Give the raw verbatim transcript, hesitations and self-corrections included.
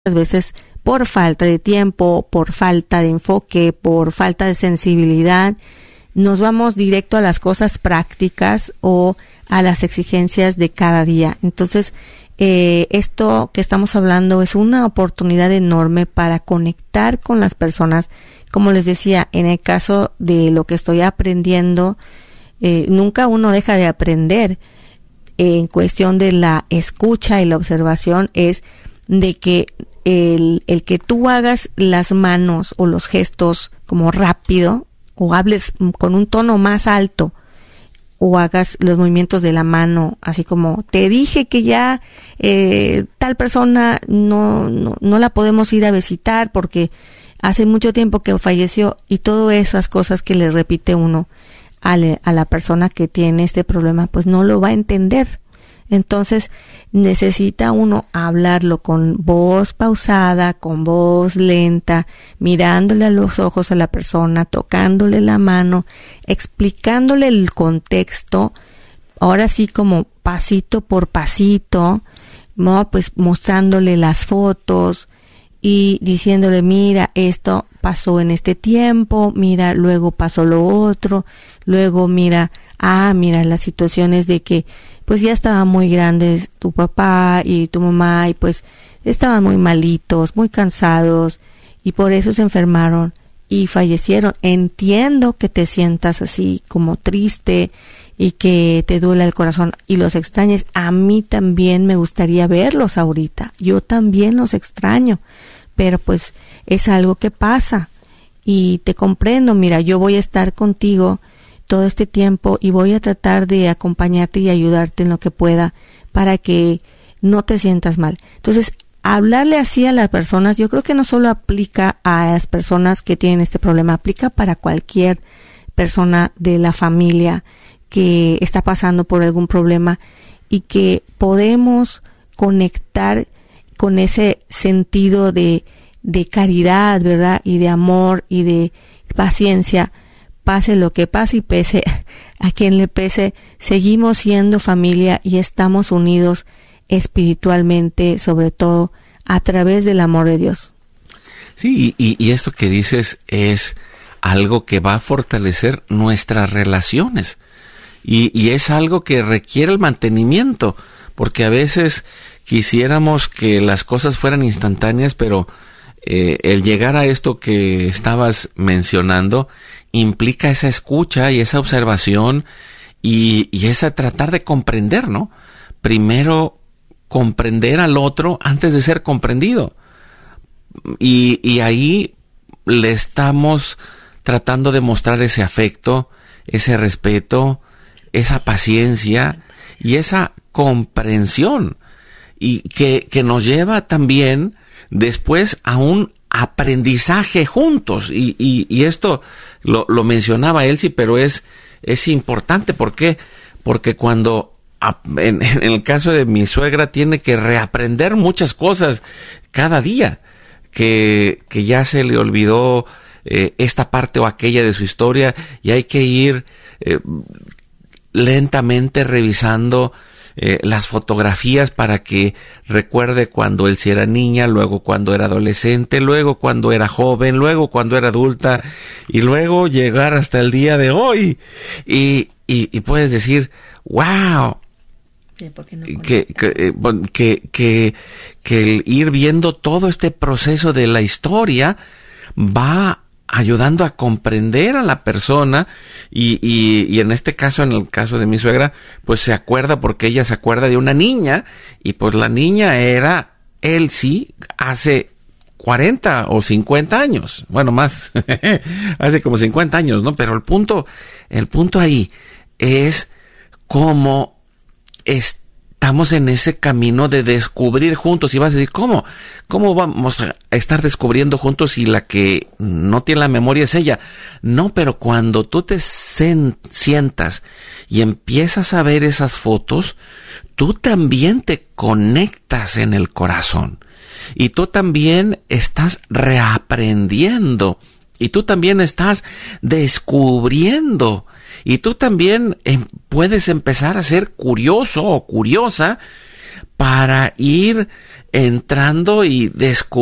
veces por falta de tiempo, por falta de enfoque, por falta de sensibilidad, nos vamos directo a las cosas prácticas o a las exigencias de cada día. Entonces, eh, esto que estamos hablando es una oportunidad enorme para conectar con las personas. Como les decía, en el caso de lo que estoy aprendiendo, eh, nunca uno deja de aprender. Eh, en cuestión de la escucha y la observación es de que el, el que tú hagas las manos o los gestos como rápido o hables con un tono más alto o hagas los movimientos de la mano así como te dije que ya eh, tal persona no, no, no la podemos ir a visitar porque hace mucho tiempo que falleció, y todas esas cosas que le repite uno a, le, a la persona que tiene este problema, pues no lo va a entender. Entonces necesita uno hablarlo con voz pausada, con voz lenta, mirándole a los ojos a la persona, tocándole la mano, explicándole el contexto, ahora sí como pasito por pasito, ¿no? Pues mostrándole las fotos y diciéndole, mira, esto pasó en este tiempo, mira, luego pasó lo otro, luego mira, ah, mira, las situaciones de que pues ya estaban muy grandes tu papá y tu mamá y pues estaban muy malitos, muy cansados y por eso se enfermaron y fallecieron. Entiendo que te sientas así como triste y que te duele el corazón y los extrañes. A mí también me gustaría verlos ahorita. Yo también los extraño, pero pues es algo que pasa y te comprendo. Mira, yo voy a estar contigo todo este tiempo y voy a tratar de acompañarte y ayudarte en lo que pueda para que no te sientas mal. Entonces, hablarle así a las personas, yo creo que no solo aplica a las personas que tienen este problema, aplica para cualquier persona de la familia que está pasando por algún problema y que podemos conectar con ese sentido de, de caridad, ¿verdad? Y de amor y de paciencia. Pase lo que pase y pese a quien le pese, seguimos siendo familia y estamos unidos espiritualmente, sobre todo a través del amor de Dios. Sí, y, y esto que dices es algo que va a fortalecer nuestras relaciones y, y es algo que requiere el mantenimiento, porque a veces quisiéramos que las cosas fueran instantáneas, pero eh, el llegar a esto que estabas mencionando implica esa escucha y esa observación y, y esa tratar de comprender, ¿no? Primero comprender al otro antes de ser comprendido. Y, y ahí le estamos tratando de mostrar ese afecto, ese respeto, esa paciencia y esa comprensión. Y que, que nos lleva también después a un aprendizaje juntos y, y, y esto lo, lo mencionaba Elsie, pero es, es importante. ¿Por qué? Porque cuando en, en el caso de mi suegra tiene que reaprender muchas cosas cada día, que, que ya se le olvidó eh, esta parte o aquella de su historia y hay que ir eh, lentamente revisando Eh, las fotografías para que recuerde cuando él sí era niña, luego cuando era adolescente, luego cuando era joven, luego cuando era adulta y luego llegar hasta el día de hoy y, y, y puedes decir wow, no que, que, que, que, que el ir viendo todo este proceso de la historia va ayudando a comprender a la persona y, y, y en este caso, en el caso de mi suegra, pues se acuerda porque ella se acuerda de una niña y pues la niña era Elsie hace cuarenta o cincuenta años, bueno más, hace como cincuenta años, ¿no? Pero el punto, el punto ahí es cómo estamos en ese camino de descubrir juntos. Y vas a decir, ¿cómo? ¿Cómo vamos a estar descubriendo juntos si la que no tiene la memoria es ella? No, pero cuando tú te sen- sientas y empiezas a ver esas fotos, tú también te conectas en el corazón. Y tú también estás reaprendiendo. Y tú también estás descubriendo. Y tú también eh, puedes empezar a ser curioso o curiosa para ir entrando y descubriendo